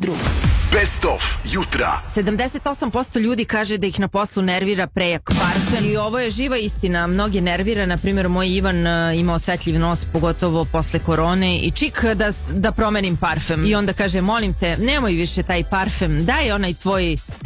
drugu. Best of jutra. 78% ljudi kaže da ih na poslu nervira prejak parfem i ovo je živa istina. Mnogi nervira, na primjer moj Ivan ima osetljiv nos, pogotovo posle korone i čik da promenim parfem i onda kaže molim te nemoj više taj parfem, daj onaj tvoj